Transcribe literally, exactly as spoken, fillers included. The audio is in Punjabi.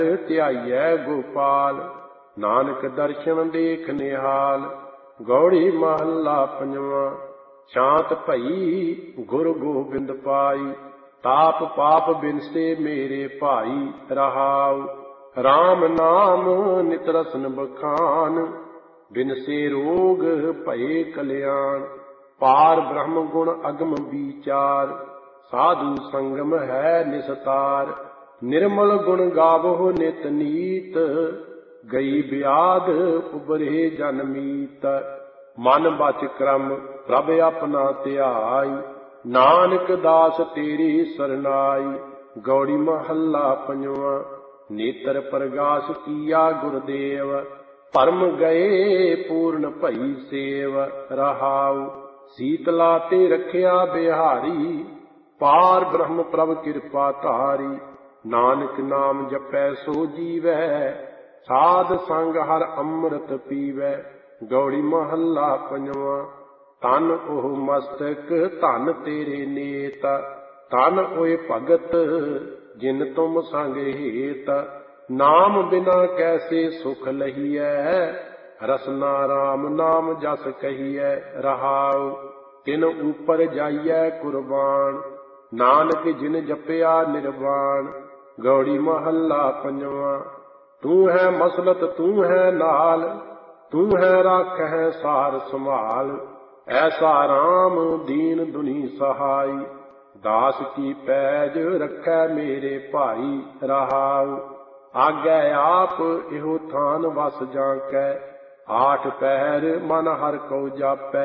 ਧਿਆਈਐ ਗੋਪਾਲ, ਨਾਨਕ ਦਰਸ਼ਨ ਦੇਖ ਨਿਹਾਲ। ਗੌੜੀ ਮਹੱਲਾ ਪੰਜਵਾਂ। ਸ਼ਾਂਤ ਭਈ ਗੁਰ ਗੋਬਿੰਦ ਪਾਈ, ਤਾਪ ਪਾਪ ਬਿਨਸੇ ਮੇਰੇ ਭਾਈ। ਰਹਾਉ ਰਾਮ ਨਾਮ ਨਿਤ ਰਸਨ ਬਖਾਨ, ਬਿਨਸੇ ਰੋਗ ਭਏ ਕਲਿਆਣ। ਪਾਰ ਬ੍ਰਹਮ ਗੁਣ ਅਗਮ ਵਿਚਾਰ, ਸਾਧੂ ਸੰਗਮ ਹੈ ਨਿਸਤਾਰ। ਨਿਰਮਲ ਗੁਣ ਗਾਵੋ ਨਿਤ ਨੀਤ, ਗਈ ਬਿਆਦ ਉਬਰੇ ਜਨ ਮੀਤ। ਮਨ ਬਚ ਕਰਮ ਪ੍ਰਭ ਆਪਣਾ ਧਿਆਈ, ਨਾਨਕ ਦਾਸ ਤੇਰੀ ਸਰਨਾਈ। ਗੌੜੀ ਮਹੱਲਾ ਪੰਜਵਾਂ। ਨੇਤਰ ਪ੍ਰਗਾਸ ਕੀਆ ਗੁਰਦੇਵ, ਭਰਮ ਗਏ ਪੂਰਨ ਭਈ ਸੇਵ। ਰਹਾਉ ਸੀਤਲਾ ਤੇ ਰਖਿਆ ਬਿਹਾਰੀ, ਪਾਰ ਬ੍ਰਹਮ ਪ੍ਰਭ ਕਿਰਪਾ ਧਾਰੀ। ਨਾਨਕ ਨਾਮ ਜਪੈ ਸੋ ਜੀਵੈ, ਸਾਧ ਸੰਗ ਹਰ ਅੰਮ੍ਰਿਤ ਪੀਵੈ। ਗੌੜੀ ਮਹੱਲਾ ਪੰਜਵਾਂ। ਤਨ ਉਹ ਮਸਤਕ ਧਨ ਤੇਰੇ ਨੇਤ, ਤਨ ਓਏ ਭਗਤ ਜਿਨ ਤੁਮ ਸੰਗ ਹੇਤ। ਨਾਮ ਬਿਨਾ ਕੈਸੇ ਸੁਖ ਲਹੀਐ, ਰਸਨਾ ਰਾਮ ਨਾਮ ਜਸ ਕਹੀਐ। ਰਹਾਉ ਤਿਨ ਉਪਰ ਜਾਈਐ ਕੁਰਬਾਨ, ਨਾਨਕ ਜਿਨ ਜਪਿਆ ਨਿਰਵਾਣ। ਗੌੜੀ ਮਹੱਲਾ ਪੰਜਵਾਂ। ਤੂੰ ਹੈ ਮਸਲਤ ਤੂੰ ਹੈ ਨਾਲ, ਤੂੰ ਹੈ ਰਾਖੈ ਸਾਰ ਸੰਭਾਲ। ਐਸਾ ਰਾਮ ਦੀਨ ਦੁਨੀ ਸਹਾਈ, ਦਾਸ ਕੀ ਪੈਜ ਰੱਖੈ ਮੇਰੇ ਭਾਈ। ਰਹਾਉ ਆਗੈ ਆਪ ਇਹੋ ਥਾਨ ਵਸ ਜਾਂ ਕੈ, ਆਠ ਪਹਿਰ ਮਨ ਹਰਿ ਕਉ ਜਾਪੈ।